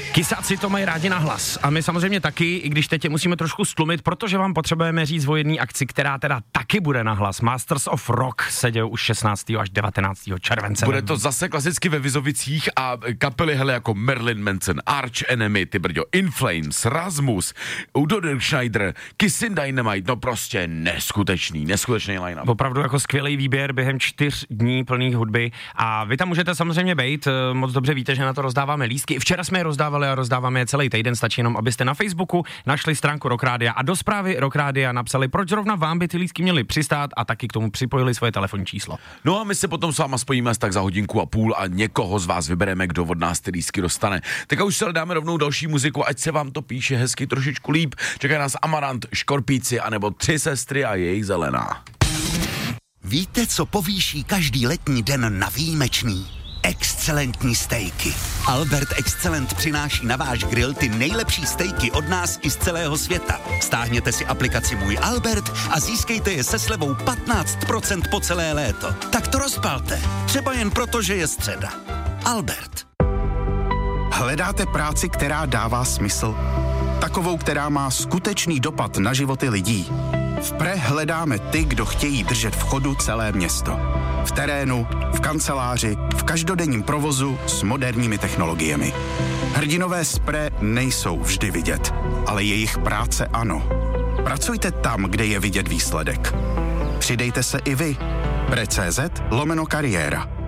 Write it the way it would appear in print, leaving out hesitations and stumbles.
Kysáci to mají rádi na hlas a my samozřejmě taky, i když teď je musíme trošku stlumit, protože vám potřebujeme říct o jedné akci, která teda taky bude na hlas. Masters of Rock se dějou už 16. až 19. července. Bude to zase klasicky ve Vizovicích a kapely hele jako Marilyn Manson, Arch Enemy, ty brďo, In Flames, Rasmus, Udo Dirkschneider, Kissin Dynamite, no prostě neskutečný line-up. Opravdu jako skvělý výběr během 4 dní plných hudby a vy tam můžete samozřejmě bejt, moc dobře víte, že na to rozdáváme lístky. Včera jsme je rozdávali a rozdáváme je celý týden, stačí jenom, abyste na Facebooku našli stránku Rock Rádia a do zprávy Rock Rádia napsali, proč zrovna vám by ty lístky měly přistát a taky k tomu připojili svoje telefonní číslo. No a my se potom s váma spojíme tak za 1,5 hodiny a někoho z vás vybereme, kdo od nás ty lístky dostane. Tak a už se dáme rovnou další muziku, ať se vám to píše hezky trošičku líp. Čeká nás Amarant, Škorpíci anebo 3 sestry a jejich zelená. Víte, co povýší každý letní den na výjimečný? Excelentní stejky. Albert Excellent přináší na váš grill ty nejlepší stejky od nás i z celého světa. Stáhněte si aplikaci Můj Albert a získejte je se slevou 15% po celé léto. Tak to rozpalte. Třeba jen proto, že je středa. Albert. Hledáte práci, která dává smysl? Takovou, která má skutečný dopad na životy lidí. V Pre hledáme ty, kdo chtějí držet v chodu celé město. V terénu, v kanceláři, v každodenním provozu s moderními technologiemi. Hrdinové z Pre nejsou vždy vidět, ale jejich práce ano. Pracujte tam, kde je vidět výsledek. Přidejte se i vy. Pre.cz/kariéra.